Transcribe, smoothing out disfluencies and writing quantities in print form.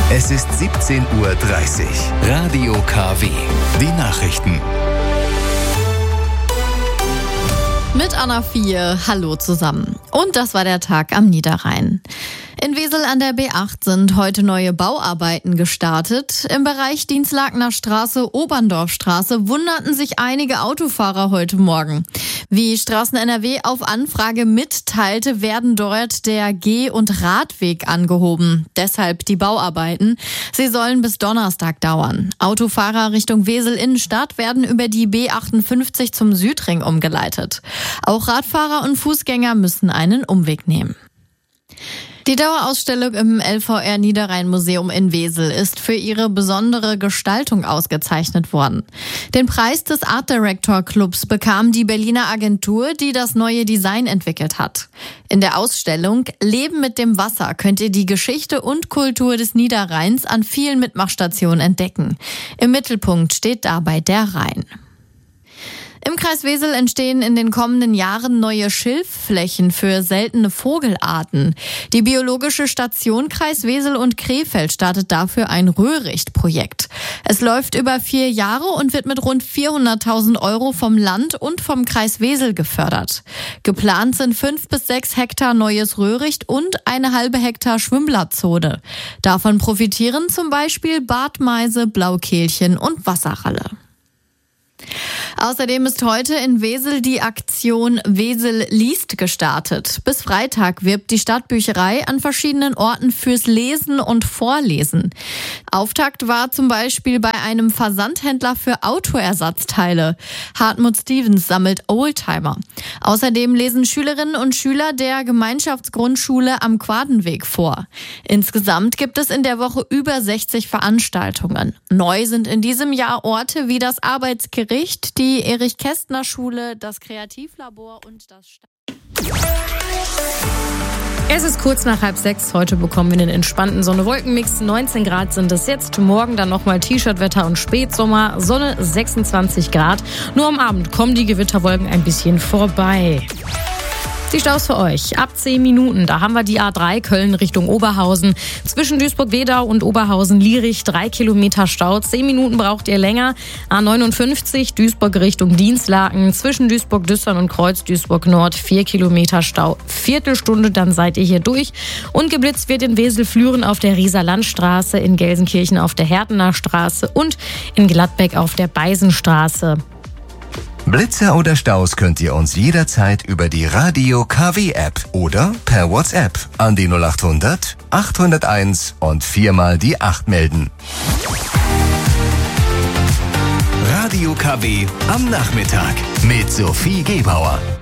Es ist 17:30 Uhr. Radio KW. Die Nachrichten. Mit Anna 4, hallo zusammen. Und das war der Tag am Niederrhein. In Wesel an der B8 sind heute neue Bauarbeiten gestartet. Im Bereich Dienstlakener Straße, Oberndorfstraße wunderten sich einige Autofahrer heute Morgen. Wie Straßen NRW auf Anfrage mitteilte, werden dort der Geh- und Radweg angehoben. Deshalb die Bauarbeiten. Sie sollen bis Donnerstag dauern. Autofahrer Richtung Wesel Innenstadt werden über die B58 zum Südring umgeleitet. Auch Radfahrer und Fußgänger müssen einen Umweg nehmen. Die Dauerausstellung im LVR Niederrhein Museum in Wesel ist für ihre besondere Gestaltung ausgezeichnet worden. Den Preis des Art Director Clubs bekam die Berliner Agentur, die das neue Design entwickelt hat. In der Ausstellung Leben mit dem Wasser könnt ihr die Geschichte und Kultur des Niederrheins an vielen Mitmachstationen entdecken. Im Mittelpunkt steht dabei der Rhein. Im Kreis Wesel entstehen in den kommenden Jahren neue Schilfflächen für seltene Vogelarten. Die Biologische Station Kreis Wesel und Krefeld startet dafür ein Röhricht-Projekt. Es läuft über 4 Jahre und wird mit rund 400.000 € vom Land und vom Kreis Wesel gefördert. Geplant sind 5 bis 6 Hektar neues Röhricht und eine halbe Hektar Schwimmblattzone. Davon profitieren zum Beispiel Bartmeise, Blaukehlchen und Wasserralle. Außerdem ist heute in Wesel die Aktion Wesel liest gestartet. Bis Freitag wirbt die Stadtbücherei an verschiedenen Orten fürs Lesen und Vorlesen. Auftakt war zum Beispiel bei einem Versandhändler für Autoersatzteile. Hartmut Stevens sammelt Oldtimer. Außerdem lesen Schülerinnen und Schüler der Gemeinschaftsgrundschule am Quadenweg vor. Insgesamt gibt es in der Woche über 60 Veranstaltungen. Neu sind in diesem Jahr Orte wie das Arbeitsgericht, die Erich-Kästner-Schule, das Kreativlabor und das Es ist kurz nach 5:30. Heute bekommen wir einen entspannten Sonne-Wolken-Mix. 19 Grad sind es jetzt. Morgen dann nochmal T-Shirt-Wetter und Spätsommer. Sonne 26 Grad. Nur am Abend kommen die Gewitterwolken ein bisschen vorbei. Die Staus für euch. Ab 10 Minuten, da haben wir die A3 Köln Richtung Oberhausen. Zwischen Duisburg-Wedau und Oberhausen-Lierich 3 Kilometer Stau. 10 Minuten braucht ihr länger. A59 Duisburg Richtung Dienstlaken. Zwischen Duisburg-Düssern und Kreuz Duisburg-Nord 4 Kilometer Stau. Viertelstunde, dann seid ihr hier durch. Und geblitzt wird in Wesel-Flüren auf der Rieser Landstraße, in Gelsenkirchen auf der Hertener Straße und in Gladbeck auf der Beisenstraße. Blitze oder Staus könnt ihr uns jederzeit über die Radio KW App oder per WhatsApp an die 0800 801 und 4-mal die 8 melden. Radio KW am Nachmittag mit Sophie Gebauer.